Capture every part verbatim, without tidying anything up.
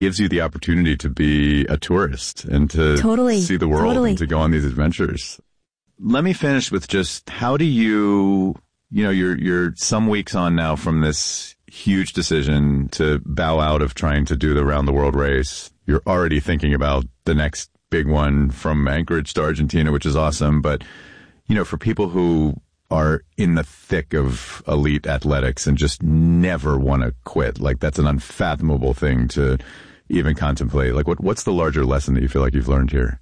gives you the opportunity to be a tourist and to totally, see the world totally. and to go on these adventures. Let me finish with just how do you, you know, you're, you're some weeks on now from this huge decision to bow out of trying to do the round the world race. You're already thinking about the next big one from Anchorage to Argentina, which is awesome. But, you know, for people who are in the thick of elite athletics and just never want to quit, like that's an unfathomable thing to even contemplate. Like what, what's the larger lesson that you feel like you've learned here?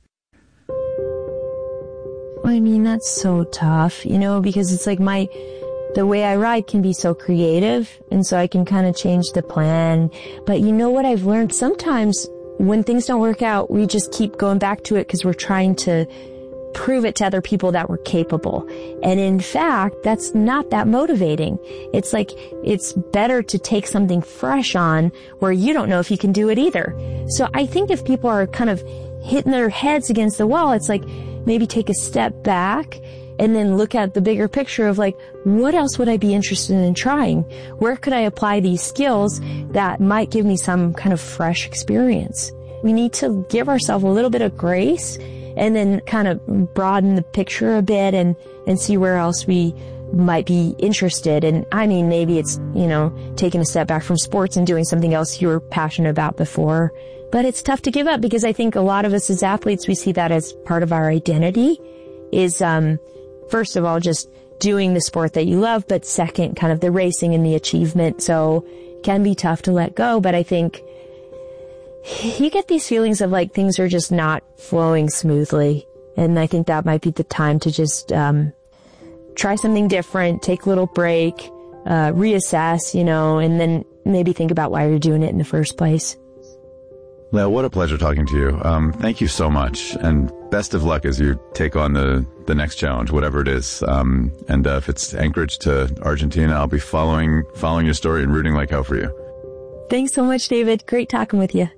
I mean, that's so tough, you know, because it's like my, the way I ride can be so creative. And so I can kind of change the plan. But you know what I've learned? Sometimes when things don't work out, we just keep going back to it because we're trying to prove it to other people that we're capable. And in fact, that's not that motivating. It's like, it's better to take something fresh on where you don't know if you can do it either. So I think if people are kind of hitting their heads against the wall, it's like maybe take a step back and then look at the bigger picture of like, what else would I be interested in trying? Where could I apply these skills that might give me some kind of fresh experience? We need to give ourselves a little bit of grace and then kind of broaden the picture a bit and, and see where else we might be interested. And I mean, maybe it's, you know, taking a step back from sports and doing something else you were passionate about before. But it's tough to give up because I think a lot of us as athletes, we see that as part of our identity is, um, first of all, just doing the sport that you love, but second, kind of the racing and the achievement. So it can be tough to let go, but I think you get these feelings of like things are just not flowing smoothly. And I think that might be the time to just, um, try something different, take a little break, uh, reassess, you know, and then maybe think about why you're doing it in the first place. Lael, what a pleasure talking to you. Um, thank you so much. And best of luck as you take on the, the next challenge, whatever it is. Um, and uh, if it's Anchorage to Argentina, I'll be following, following your story and rooting like hell for you. Thanks so much, David. Great talking with you.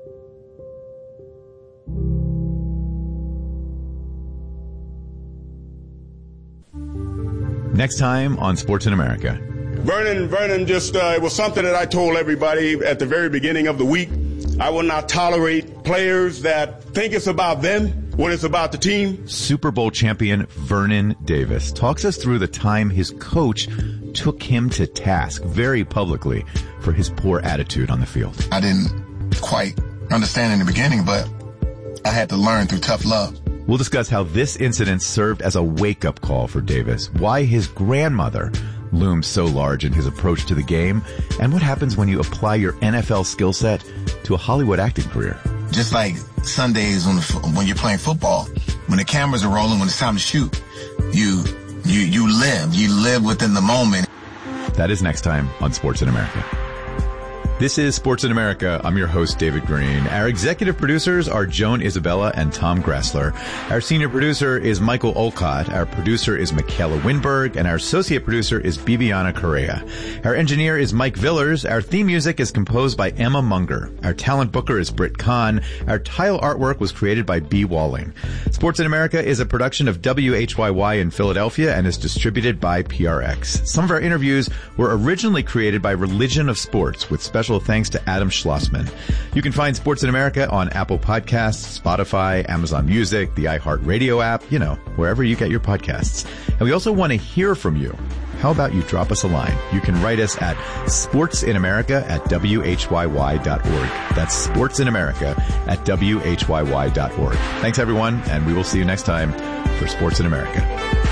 Next time on Sports in America. Vernon, Vernon just, uh, it was something that I told everybody at the very beginning of the week. I will not tolerate players that think it's about them when it's about the team. Super Bowl champion Vernon Davis talks us through the time his coach took him to task very publicly for his poor attitude on the field. I didn't quite understand in the beginning, but I had to learn through tough love. We'll discuss how this incident served as a wake-up call for Davis, why his grandmother looms so large in his approach to the game, and what happens when you apply your N F L skill set to a Hollywood acting career. Just like Sundays on the, when you're playing football, when the cameras are rolling, when it's time to shoot, you, you, you live, you live within the moment. That is next time on Sports in America. This is Sports in America. I'm your host, David Green. Our executive producers are Joan Isabella and Tom Gressler. Our senior producer is Michael Olcott. Our producer is Michaela Winberg. And our associate producer is Bibiana Correa. Our engineer is Mike Villers. Our theme music is composed by Emma Munger. Our talent booker is Britt Kahn. Our tile artwork was created by B. Walling. Sports in America is a production of W H Y Y in Philadelphia and is distributed by P R X. Some of our interviews were originally created by Religion of Sports with special thanks to Adam Schlossman. You can find Sports in America on Apple Podcasts, Spotify, Amazon Music, the iHeartRadio app, you know, wherever you get your podcasts. And we also want to hear from you. How about you drop us a line? You can write us at sportsinamerica at W H Y Y dot org. That's sportsinamerica at W H Y Y dot org. Thanks, everyone, and we will see you next time for Sports in America.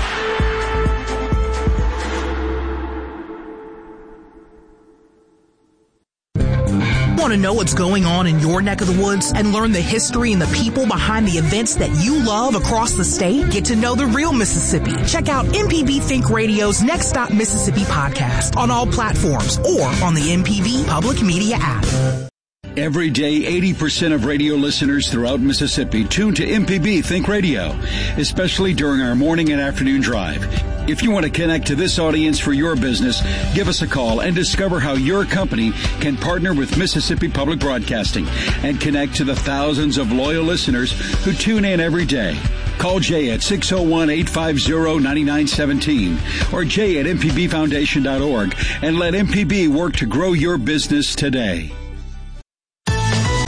Want to know what's going on in your neck of the woods and learn the history and the people behind the events that you love across the state? Get to know the real Mississippi. Check out M P B Think Radio's Next Stop Mississippi podcast on all platforms or on the M P B Public Media app. Every day, eighty percent of radio listeners throughout Mississippi tune to M P B Think Radio, especially during our morning and afternoon drive. If you want to connect to this audience for your business, give us a call and discover how your company can partner with Mississippi Public Broadcasting and connect to the thousands of loyal listeners who tune in every day. Call Jay at six oh one, eight five oh, nine nine one seven or jay at m p b foundation dot org and let M P B work to grow your business today.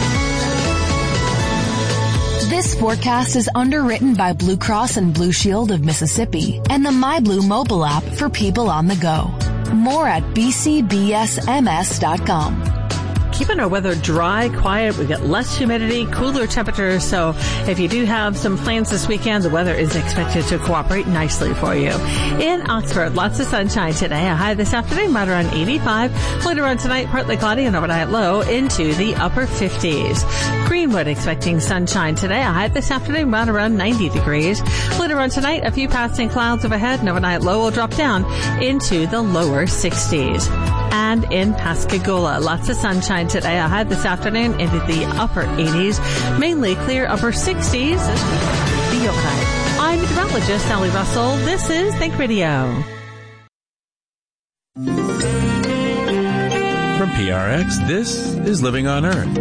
This forecast is underwritten by Blue Cross and Blue Shield of Mississippi and the MyBlue mobile app for people on the go. More at b c b s m s dot com. Keeping our weather dry, quiet. We get less humidity, cooler temperatures. So if you do have some plans this weekend, the weather is expected to cooperate nicely for you. In Oxford, lots of sunshine today. A high this afternoon, right around eighty-five. Later on tonight, partly cloudy and overnight low into the upper fifties. Greenwood expecting sunshine today. A high this afternoon, right around ninety degrees. Later on tonight, a few passing clouds overhead and overnight low will drop down into the lower sixties. And in Pascagoula, lots of sunshine today. A high this afternoon into the upper eighties, mainly clear upper sixties. The overnight. I'm meteorologist Sally Russell. This is Think Radio. From P R X, this is Living on Earth.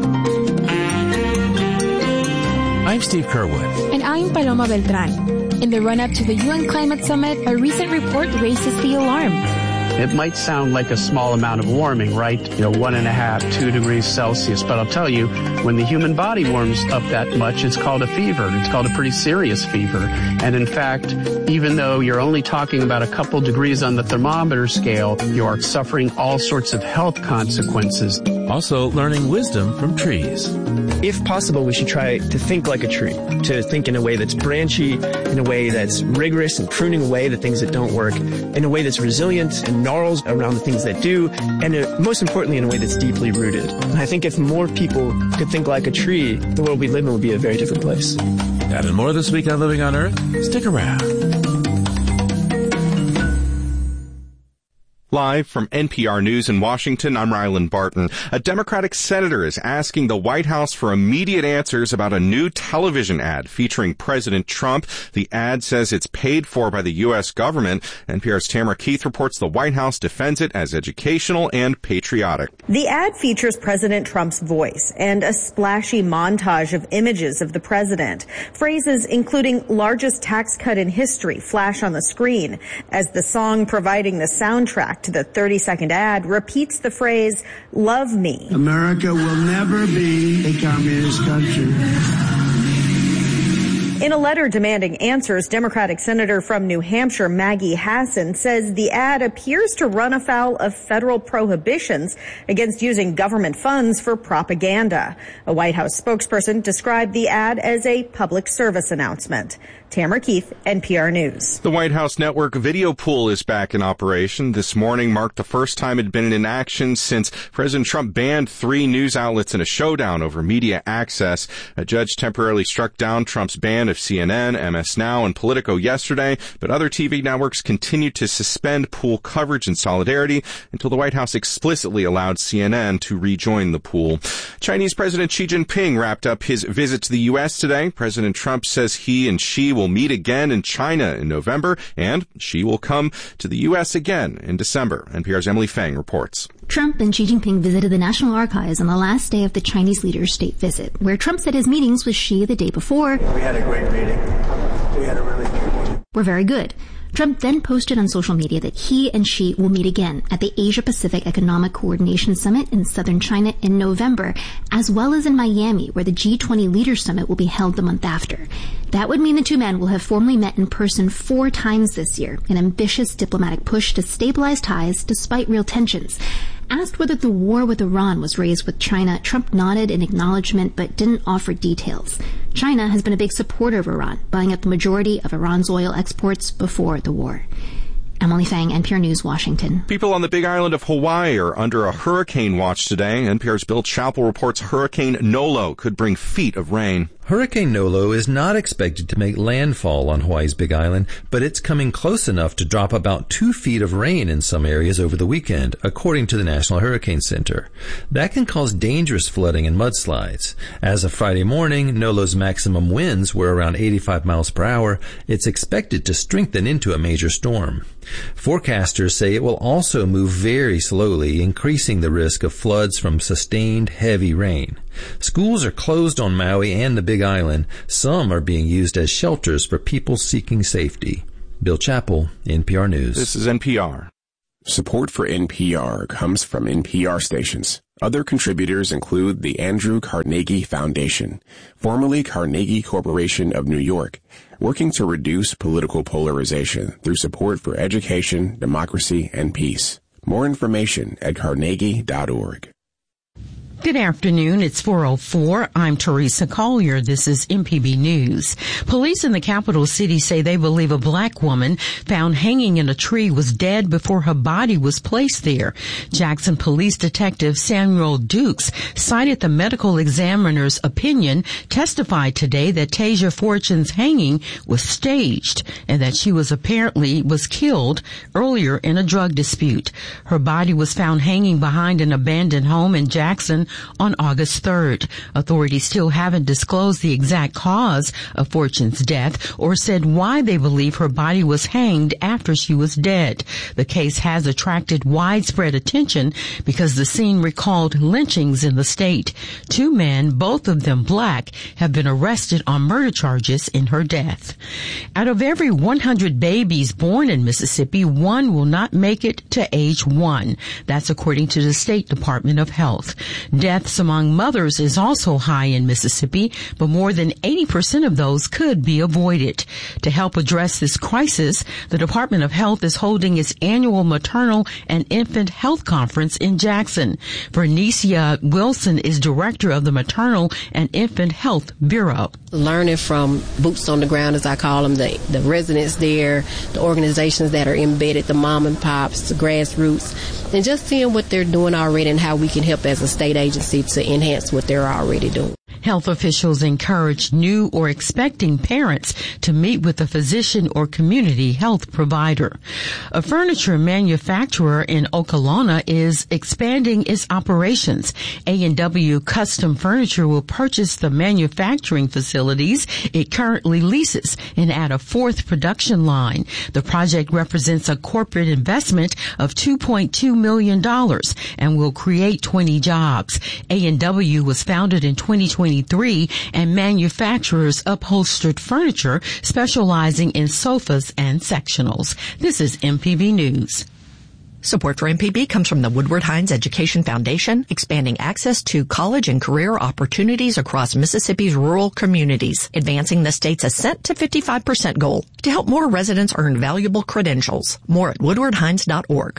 I'm Steve Curwood. And I'm Paloma Beltran. In the run-up to the U N Climate Summit, a recent report raises the alarm. It might sound like a small amount of warming, right? You know, one and a half, two degrees Celsius. But I'll tell you, when the human body warms up that much, it's called a fever. It's called a pretty serious fever. And in fact, even though you're only talking about a couple degrees on the thermometer scale, you're suffering all sorts of health consequences. Also, learning wisdom from trees. If possible, we should try to think like a tree, to think in a way that's branchy, in a way that's rigorous and pruning away the things that don't work, in a way that's resilient and gnarls around the things that do, and uh, most importantly, in a way that's deeply rooted. And I think if more people could think like a tree, the world we live in would be a very different place. That and more this week on Living on Earth. Stick around. Live from N P R News in Washington, I'm Rylan Barton. A Democratic senator is asking the White House for immediate answers about a new television ad featuring President Trump. The ad says it's paid for by the U S government. N P R's Tamara Keith reports the White House defends it as educational and patriotic. The ad features President Trump's voice and a splashy montage of images of the president. Phrases including largest tax cut in history flash on the screen as the song providing the soundtrack to the thirty-second ad repeats the phrase, "Love me." America will never be a communist country. In a letter demanding answers, Democratic Senator from New Hampshire, Maggie Hassan, says the ad appears to run afoul of federal prohibitions against using government funds for propaganda. A White House spokesperson described the ad as a public service announcement. Tamara Keith, N P R News. The White House Network video pool is back in operation. This morning marked the first time it had been in action since President Trump banned three news outlets in a showdown over media access. A judge temporarily struck down Trump's ban of C N N, M S Now, and Politico yesterday, but other T V networks continued to suspend pool coverage in solidarity until the White House explicitly allowed C N N to rejoin the pool. Chinese President Xi Jinping wrapped up his visit to the U S today. President Trump says he and Xi will meet again in China in November, and Xi will come to the U S again in December. N P R's Emily Fang reports. Trump and Xi Jinping visited the National Archives on the last day of the Chinese leader's state visit, where Trump said his meetings with Xi the day before We had a great meeting. We had a really good meeting. were very good. Trump then posted on social media that he and Xi will meet again at the Asia-Pacific Economic Coordination Summit in southern China in November, as well as in Miami, where the G twenty Leaders Summit will be held the month after. That would mean the two men will have formally met in person four times this year, an ambitious diplomatic push to stabilize ties despite real tensions. Asked whether the war with Iran was raised with China, Trump nodded in acknowledgement but didn't offer details. China has been a big supporter of Iran, buying up the majority of Iran's oil exports before the war. Emily Fang, N P R News, Washington. People on the Big Island of Hawaii are under a hurricane watch today. N P R's Bill Chappell reports Hurricane Nolo could bring feet of rain. Hurricane Nolo is not expected to make landfall on Hawaii's Big Island, but it's coming close enough to drop about two feet of rain in some areas over the weekend, according to the National Hurricane Center. That can cause dangerous flooding and mudslides. As of Friday morning, Nolo's maximum winds were around eighty-five miles per hour. It's expected to strengthen into a major storm. Forecasters say it will also move very slowly, increasing the risk of floods from sustained heavy rain. Schools are closed on Maui and the Big Island. Some are being used as shelters for people seeking safety. Bill Chappell, N P R News. This is N P R. Support for N P R comes from N P R stations. Other contributors include the Andrew Carnegie Foundation, formerly Carnegie Corporation of New York, working to reduce political polarization through support for education, democracy, and peace. More information at carnegie dot org. Good afternoon. It's four oh four. I'm Teresa Collier. This is M P B News. Police in the capital city say they believe a black woman found hanging in a tree was dead before her body was placed there. Jackson Police Detective Samuel Dukes cited the medical examiner's opinion, testified today that Tasia Fortune's hanging was staged and that she was apparently was killed earlier in a drug dispute. Her body was found hanging behind an abandoned home in Jackson on August third. Authorities still haven't disclosed the exact cause of Fortune's death or said why they believe her body was hanged after she was dead. The case has attracted widespread attention because the scene recalled lynchings in the state. Two men, both of them black, have been arrested on murder charges in her death. Out of every one hundred babies born in Mississippi, one will not make it to age one. That's according to the State Department of Health. Deaths among mothers is also high in Mississippi, but more than eighty percent of those could be avoided. To help address this crisis, the Department of Health is holding its annual Maternal and Infant Health Conference in Jackson. Vernicia Wilson is director of the Maternal and Infant Health Bureau. Learning from boots on the ground, as I call them, the, the residents there, the organizations that are embedded, the mom and pops, the grassroots, and just seeing what they're doing already and how we can help as a state agency to enhance what they're already doing. Health officials encourage new or expecting parents to meet with a physician or community health provider. A furniture manufacturer in Okolona is expanding its operations. A and W Custom Furniture will purchase the manufacturing facilities it currently leases and add a fourth production line. The project represents a corporate investment of two point two million dollars and will create twenty jobs. A and W was founded in twenty twenty-three and manufactures upholstered furniture specializing in sofas and sectionals. This is M P B News. Support for M P B comes from the Woodward Hines Education Foundation, expanding access to college and career opportunities across Mississippi's rural communities, advancing the state's ascent to fifty-five percent goal to help more residents earn valuable credentials. More at woodward hines dot org.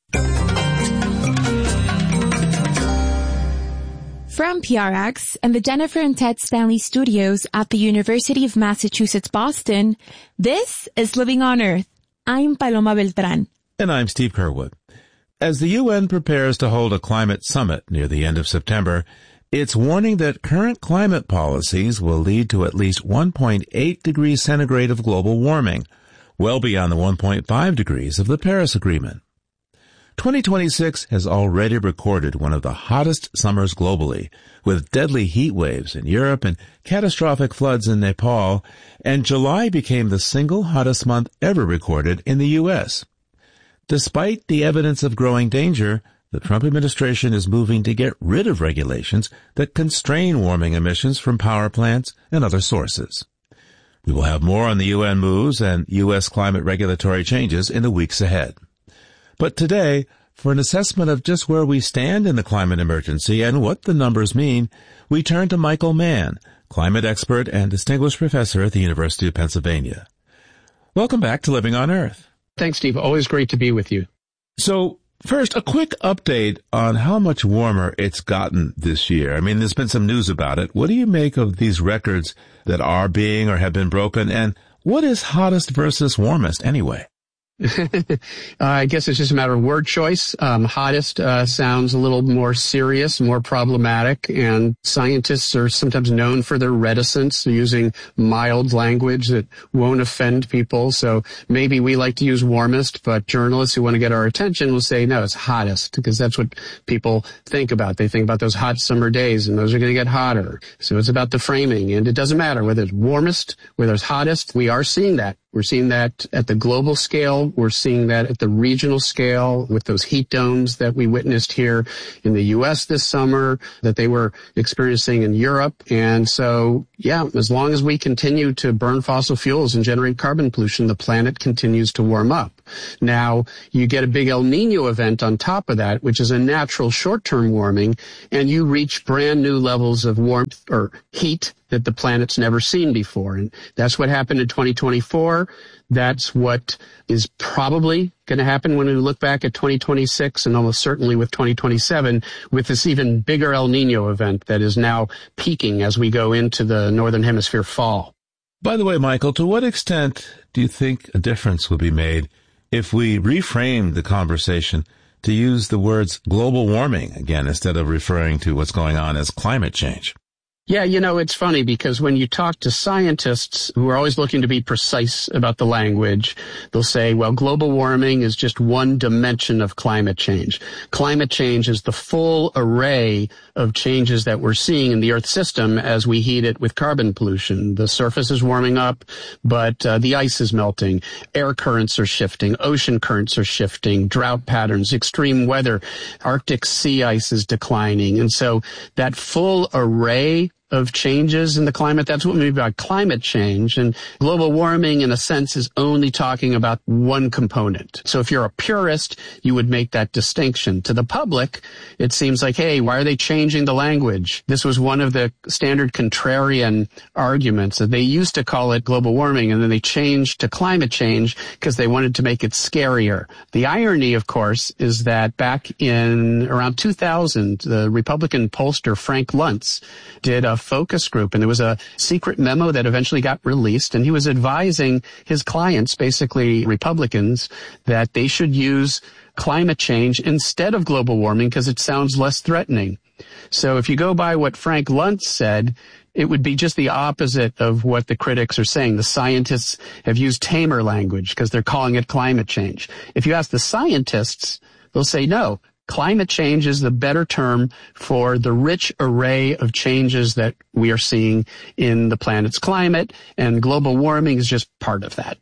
From P R X and the Jennifer and Ted Stanley studios at the University of Massachusetts, Boston, this is Living on Earth. I'm Paloma Beltran. And I'm Steve Curwood. As the U N prepares to hold a climate summit near the end of September, it's warning that current climate policies will lead to at least one point eight degrees centigrade of global warming, well beyond the one point five degrees of the Paris Agreement. twenty twenty-six has already recorded one of the hottest summers globally, with deadly heat waves in Europe and catastrophic floods in Nepal, and July became the single hottest month ever recorded in the U S. Despite the evidence of growing danger, the Trump administration is moving to get rid of regulations that constrain warming emissions from power plants and other sources. We will have more on the U N moves and U S climate regulatory changes in the weeks ahead. But today, for an assessment of just where we stand in the climate emergency and what the numbers mean, we turn to Michael Mann, climate expert and distinguished professor at the University of Pennsylvania. Welcome back to Living on Earth. Thanks, Steve. Always great to be with you. So, first, a quick update on how much warmer it's gotten this year. I mean, there's been some news about it. What do you make of these records that are being or have been broken? And what is hottest versus warmest anyway? uh, I guess it's just a matter of word choice. Um, hottest uh, sounds a little more serious, more problematic, and scientists are sometimes known for their reticence to using mild language that won't offend people. So maybe we like to use warmest, but journalists who want to get our attention will say, no, it's hottest, because that's what people think about. They think about those hot summer days, and those are going to get hotter. So it's about the framing, and it doesn't matter whether it's warmest, whether it's hottest. We are seeing that. We're seeing that at the global scale. We're seeing that at the regional scale with those heat domes that we witnessed here in the U S this summer, that they were experiencing in Europe. And so, yeah, as long as we continue to burn fossil fuels and generate carbon pollution, the planet continues to warm up. Now, you get a big El Nino event on top of that, which is a natural short-term warming, and you reach brand new levels of warmth or heat that the planet's never seen before. And that's what happened in twenty twenty-four. That's what is probably going to happen when we look back at twenty twenty-six and almost certainly with twenty twenty-seven, with this even bigger El Nino event that is now peaking as we go into the Northern Hemisphere fall. By the way, Michael, to what extent do you think a difference would be made if we reframed the conversation to use the words global warming again instead of referring to what's going on as climate change? Yeah, you know, it's funny because when you talk to scientists who are always looking to be precise about the language, they'll say, well, global warming is just one dimension of climate change. Climate change is the full array of changes that we're seeing in the Earth system as we heat it with carbon pollution. The surface is warming up, but uh, the ice is melting. Air currents are shifting. Ocean currents are shifting. Drought patterns, extreme weather. Arctic sea ice is declining. And so that full array of changes in the climate, that's what we mean by climate change. And global warming, in a sense, is only talking about one component. So if you're a purist, you would make that distinction. To the public, it seems like, hey, why are they changing the language? This was one of the standard contrarian arguments that they used to call it global warming, and then they changed to climate change because they wanted to make it scarier. The irony, of course, is that back in around two thousand, the Republican pollster Frank Luntz did a focus group, and there was a secret memo that eventually got released, and he was advising his clients, basically Republicans, that they should use climate change instead of global warming because it sounds less threatening. So if you go by what Frank Luntz said, it would be just the opposite of what the critics are saying. The scientists have used tamer language because they're calling it climate change. If you ask the scientists, they'll say no. Climate change is the better term for the rich array of changes that we are seeing in the planet's climate, and global warming is just part of that.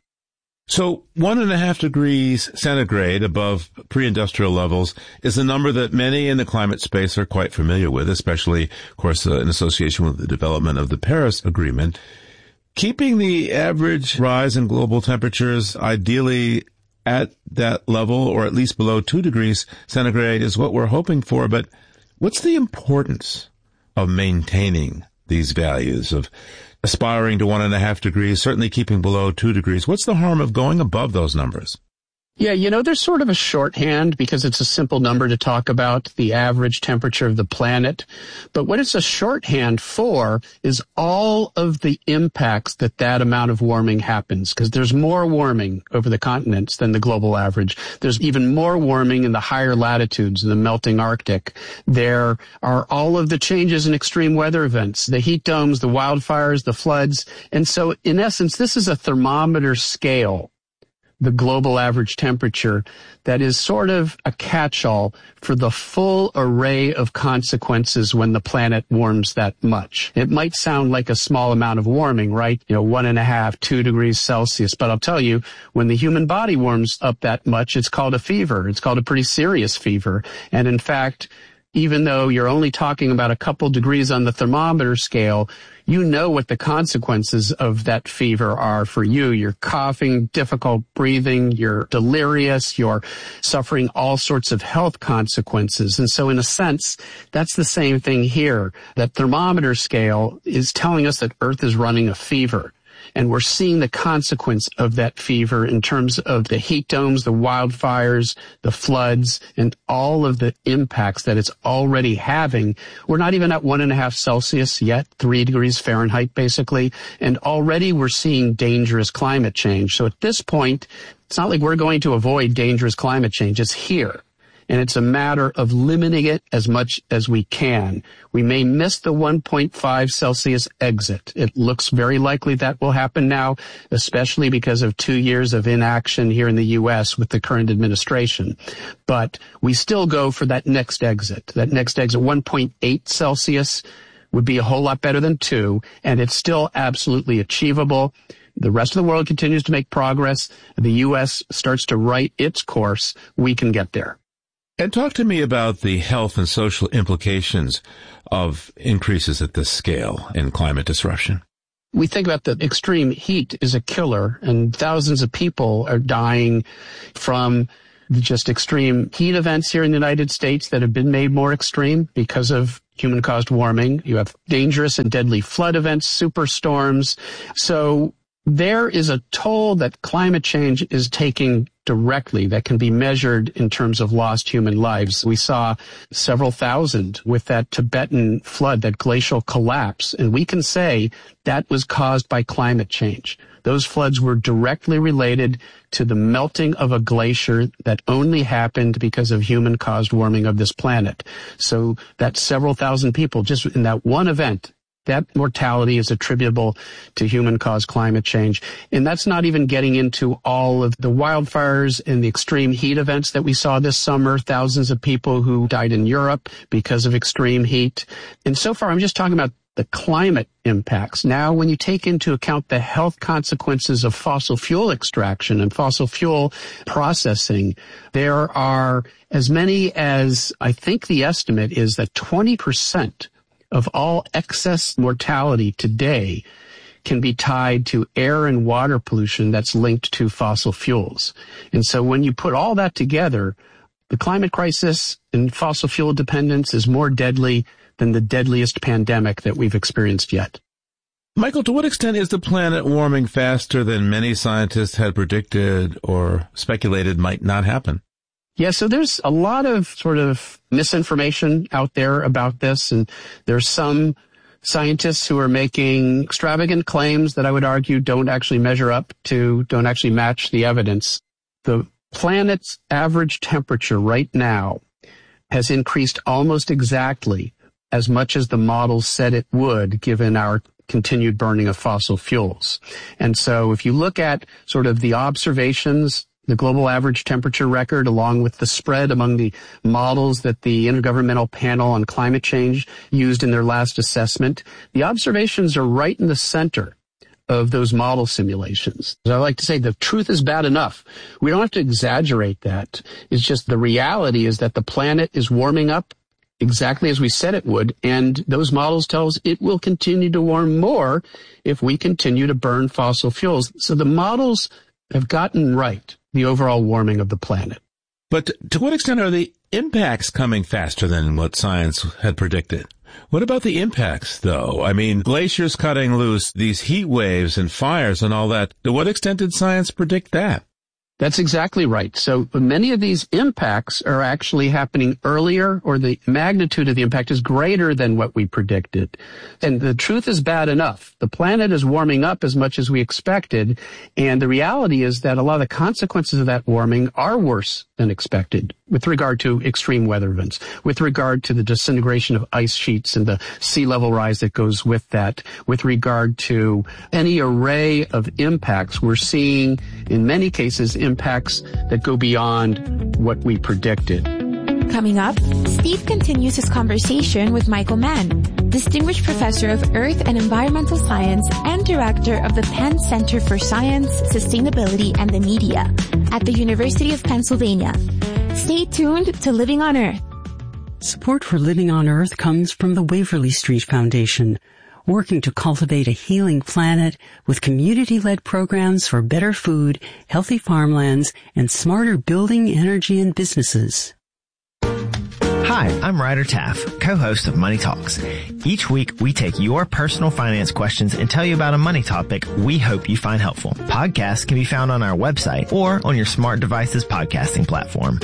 So one and a half degrees centigrade above pre-industrial levels is a number that many in the climate space are quite familiar with, especially, of course, uh, in association with the development of the Paris Agreement. Keeping the average rise in global temperatures ideally at that level, or at least below two degrees centigrade, is what we're hoping for. But what's the importance of maintaining these values, of aspiring to one and a half degrees, certainly keeping below two degrees? What's the harm of going above those numbers? Yeah, you know, there's sort of a shorthand because it's a simple number to talk about the average temperature of the planet. But what it's a shorthand for is all of the impacts that that amount of warming happens, because there's more warming over the continents than the global average. There's even more warming in the higher latitudes, in the melting Arctic. There are all of the changes in extreme weather events, the heat domes, the wildfires, the floods. And so, in essence, this is a thermometer scale, the global average temperature, that is sort of a catch-all for the full array of consequences when the planet warms that much. It might sound like a small amount of warming, right? You know, one and a half, two degrees Celsius. But I'll tell you, when the human body warms up that much, it's called a fever. It's called a pretty serious fever. And in fact, even though you're only talking about a couple degrees on the thermometer scale, you know what the consequences of that fever are for you. You're coughing, difficult breathing, you're delirious, you're suffering all sorts of health consequences. And so in a sense, that's the same thing here. That thermometer scale is telling us that Earth is running a fever. And we're seeing the consequence of that fever in terms of the heat domes, the wildfires, the floods, and all of the impacts that it's already having. We're not even at one and a half Celsius yet, three degrees Fahrenheit, basically. And already we're seeing dangerous climate change. So at this point, it's not like we're going to avoid dangerous climate change. It's here. And it's a matter of limiting it as much as we can. We may miss the one point five Celsius exit. It looks very likely that will happen now, especially because of two years of inaction here in the U S with the current administration. But we still go for that next exit. That next exit, one point eight Celsius, would be a whole lot better than two, and it's still absolutely achievable. The rest of the world continues to make progress. The U S starts to write its course. We can get there. And talk to me about the health and social implications of increases at this scale in climate disruption. We think about the extreme heat is a killer, and thousands of people are dying from just extreme heat events here in the United States that have been made more extreme because of human-caused warming. You have dangerous and deadly flood events, superstorms. So there is a toll that climate change is taking directly that can be measured in terms of lost human lives. We saw several thousand with that Tibetan flood, that glacial collapse, and we can say that was caused by climate change. Those floods were directly related to the melting of a glacier that only happened because of human-caused warming of this planet. So that several thousand people, just in that one event, that mortality is attributable to human-caused climate change. And that's not even getting into all of the wildfires and the extreme heat events that we saw this summer, thousands of people who died in Europe because of extreme heat. And so far, I'm just talking about the climate impacts. Now, when you take into account the health consequences of fossil fuel extraction and fossil fuel processing, there are as many as, I think the estimate is that twenty percent of all excess mortality today can be tied to air and water pollution that's linked to fossil fuels. And so when you put all that together, the climate crisis and fossil fuel dependence is more deadly than the deadliest pandemic that we've experienced yet. Michael, to what extent is the planet warming faster than many scientists had predicted or speculated might not happen? Yeah, so there's a lot of sort of misinformation out there about this, and there's some scientists who are making extravagant claims that I would argue don't actually measure up to, don't actually match the evidence. The planet's average temperature right now has increased almost exactly as much as the models said it would, given our continued burning of fossil fuels. And so if you look at sort of the observations, the global average temperature record, along with the spread among the models that the Intergovernmental Panel on Climate Change used in their last assessment, the observations are right in the center of those model simulations. As I like to say, the truth is bad enough. We don't have to exaggerate that. It's just the reality is that the planet is warming up exactly as we said it would, and those models tell us it will continue to warm more if we continue to burn fossil fuels. So the models have gotten right the overall warming of the planet. But to what extent are the impacts coming faster than what science had predicted? What about the impacts, though? I mean, glaciers cutting loose, these heat waves and fires and all that. To what extent did science predict that? That's exactly right. So many of these impacts are actually happening earlier, or the magnitude of the impact is greater than what we predicted. And the truth is bad enough. The planet is warming up as much as we expected, and the reality is that a lot of the consequences of that warming are worse than expected with regard to extreme weather events, with regard to the disintegration of ice sheets and the sea level rise that goes with that, with regard to any array of impacts. We're seeing, in many cases, impacts that go beyond what we predicted. Coming up, Steve continues his conversation with Michael Mann, Distinguished Professor of Earth and Environmental Science and Director of the Penn Center for Science, Sustainability, and the Media at the University of Pennsylvania. Stay tuned to Living on Earth. Support for Living on Earth comes from the Waverly Street Foundation, working to cultivate a healing planet with community-led programs for better food, healthy farmlands, and smarter building, energy, and businesses. Hi, I'm Ryder Taff, co-host of Money Talks. Each week, we take your personal finance questions and tell you about a money topic we hope you find helpful. Podcasts can be found on our website or on your smart device's podcasting platform.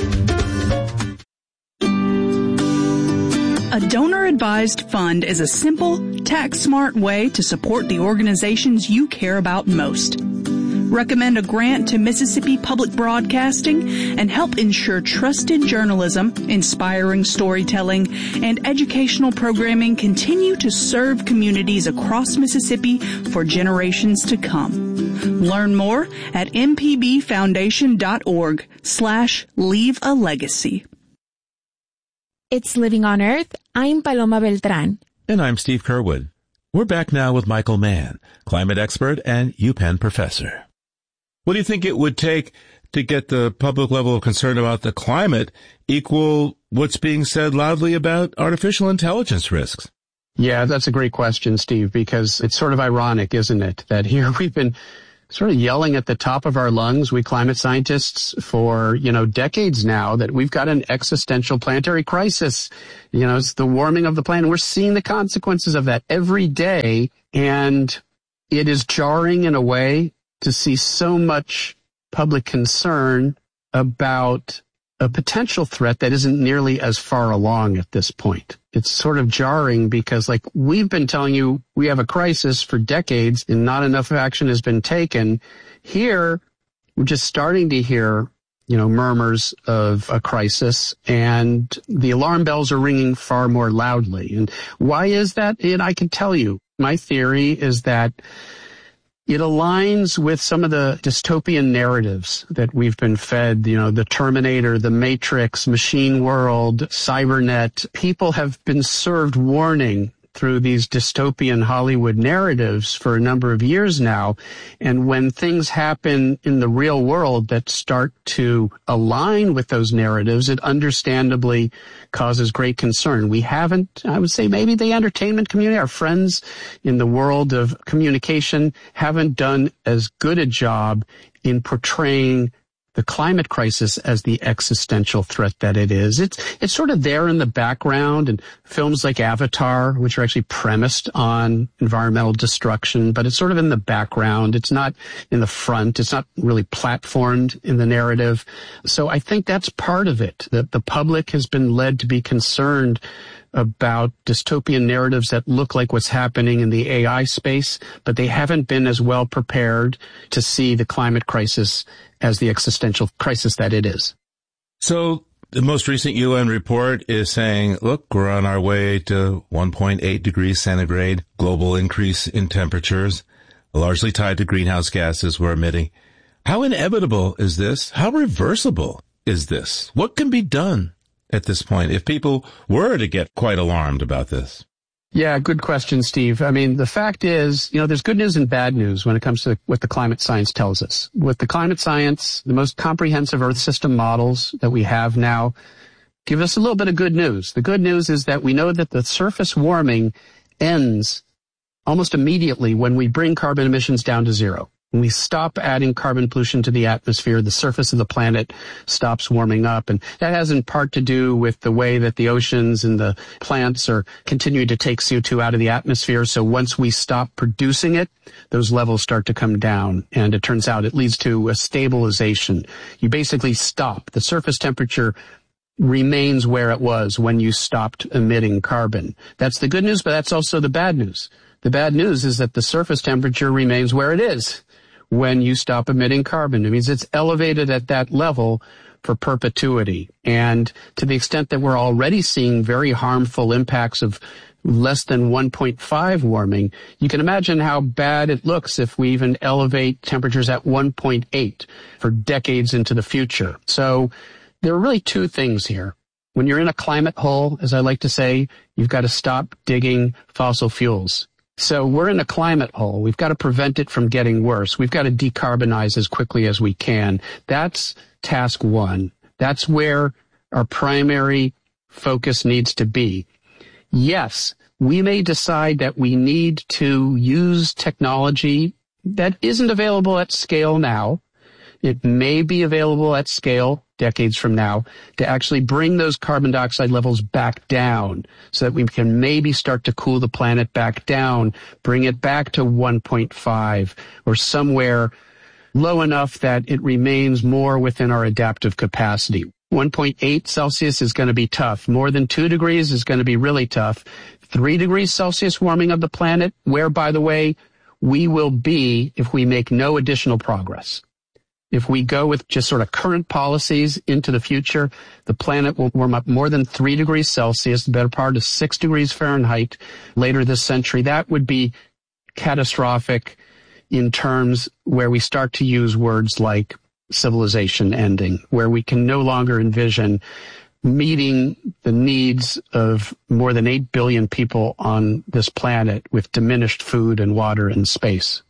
A donor-advised fund is a simple, tax-smart way to support the organizations you care about most. Recommend a grant to Mississippi Public Broadcasting and help ensure trusted journalism, inspiring storytelling, and educational programming continue to serve communities across Mississippi for generations to come. Learn more at mpbfoundation.org slash leave a legacy. It's Living on Earth. I'm Paloma Beltran. And I'm Steve Curwood. We're back now with Michael Mann, climate expert and UPenn professor. What do you think it would take to get the public level of concern about the climate equal what's being said loudly about artificial intelligence risks? Yeah, that's a great question, Steve, because it's sort of ironic, isn't it, that here we've been sort of yelling at the top of our lungs, we climate scientists, for, you know, decades now, that we've got an existential planetary crisis. You know, it's the warming of the planet. We're seeing the consequences of that every day, and it is jarring in a way to see so much public concern about a potential threat that isn't nearly as far along at this point. It's sort of jarring because, like, we've been telling you we have a crisis for decades and not enough action has been taken. Here, we're just starting to hear, you know, murmurs of a crisis, and the alarm bells are ringing far more loudly. And why is that? And I can tell you, my theory is that it aligns with some of the dystopian narratives that we've been fed, you know, the Terminator, the Matrix, Machine World, Cybernet. People have been served warning through these dystopian Hollywood narratives for a number of years now. And when things happen in the real world that start to align with those narratives, it understandably causes great concern. We haven't, I would say maybe the entertainment community, our friends in the world of communication, haven't done as good a job in portraying the climate crisis as the existential threat that it is. It's, it's sort of there in the background, and films like Avatar, which are actually premised on environmental destruction, but it's sort of in the background. It's not in the front. It's not really platformed in the narrative. So I think that's part of it, that the public has been led to be concerned about dystopian narratives that look like what's happening in the A I space, but they haven't been as well prepared to see the climate crisis as the existential crisis that it is. So the most recent U N report is saying, look, we're on our way to one point eight degrees centigrade global increase in temperatures, largely tied to greenhouse gases we're emitting. How inevitable is this? How reversible is this? What can be done at this point if people were to get quite alarmed about this? Yeah, good question, Steve. I mean, the fact is, you know, there's good news and bad news when it comes to what the climate science tells us. With the climate science, the most comprehensive Earth system models that we have now give us a little bit of good news. The good news is that we know that the surface warming ends almost immediately when we bring carbon emissions down to zero. When we stop adding carbon pollution to the atmosphere, the surface of the planet stops warming up. And that has in part to do with the way that the oceans and the plants are continuing to take C O two out of the atmosphere. So once we stop producing it, those levels start to come down. And it turns out it leads to a stabilization. You basically stop. The surface temperature remains where it was when you stopped emitting carbon. That's the good news, but that's also the bad news. The bad news is that the surface temperature remains where it is when you stop emitting carbon. It means it's elevated at that level for perpetuity. And to the extent that we're already seeing very harmful impacts of less than one point five warming, you can imagine how bad it looks if we even elevate temperatures at one point eight for decades into the future. So there are really two things here. When you're in a climate hole, as I like to say, you've got to stop digging fossil fuels. So we're in a climate hole. We've got to prevent it from getting worse. We've got to decarbonize as quickly as we can. That's task one. That's where our primary focus needs to be. Yes, we may decide that we need to use technology that isn't available at scale now. It may be available at scale decades from now to actually bring those carbon dioxide levels back down so that we can maybe start to cool the planet back down, bring it back to one point five or somewhere low enough that it remains more within our adaptive capacity. one point eight Celsius is going to be tough. More than two degrees is going to be really tough. three degrees Celsius warming of the planet, where, by the way, we will be if we make no additional progress. If we go with just sort of current policies into the future, the planet will warm up more than three degrees Celsius, the better part of six degrees Fahrenheit later this century. That would be catastrophic in terms where we start to use words like civilization ending, where we can no longer envision meeting the needs of more than eight billion people on this planet with diminished food and water and space.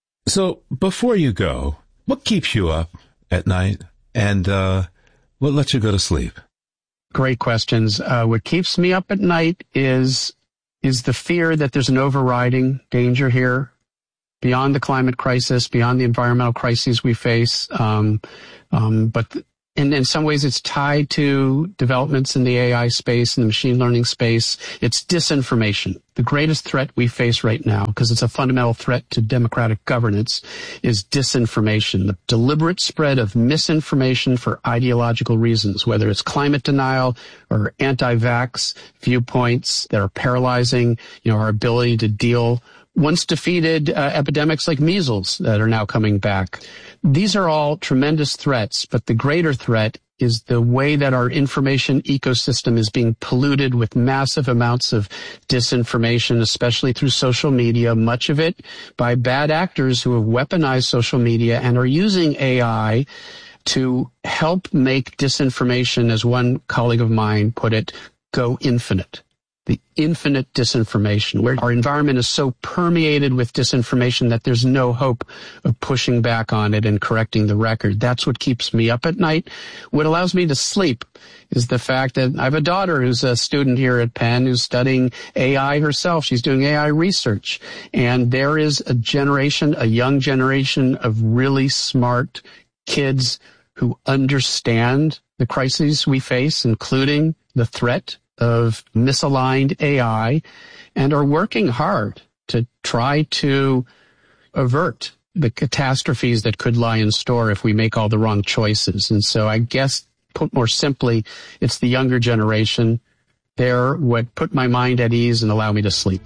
So before you go, what keeps you up at night, and uh, what lets you go to sleep? Great questions. Uh, what keeps me up at night is is the fear that there's an overriding danger here beyond the climate crisis, beyond the environmental crises we face. Um, um, but th- And in some ways, it's tied to developments in the A I space and the machine learning space. It's disinformation. The greatest threat we face right now, because it's a fundamental threat to democratic governance, is disinformation, the deliberate spread of misinformation for ideological reasons, whether it's climate denial or anti-vax viewpoints that are paralyzing, you know, our ability to deal once defeated uh, epidemics like measles that are now coming back. These are all tremendous threats, but the greater threat is the way that our information ecosystem is being polluted with massive amounts of disinformation, especially through social media, much of it by bad actors who have weaponized social media and are using A I to help make disinformation, as one colleague of mine put it, go infinite. The infinite disinformation, where our environment is so permeated with disinformation that there's no hope of pushing back on it and correcting the record. That's what keeps me up at night. What allows me to sleep is the fact that I have a daughter who's a student here at Penn who's studying A I herself. She's doing A I research. And there is a generation, a young generation of really smart kids who understand the crises we face, including the threat of misaligned A I, and are working hard to try to avert the catastrophes that could lie in store if we make all the wrong choices. And so I guess, put more simply, it's the younger generation. They're what put my mind at ease and allow me to sleep.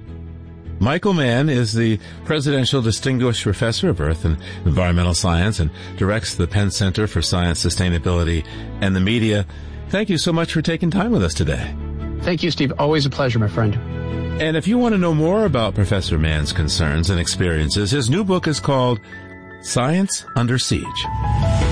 Michael Mann is the Presidential Distinguished Professor of Earth and Environmental Science and directs the Penn Center for Science, Sustainability, and the Media. Thank you so much for taking time with us today. Thank you, Steve. Always a pleasure, my friend. And if you want to know more about Professor Mann's concerns and experiences, his new book is called Science Under Siege.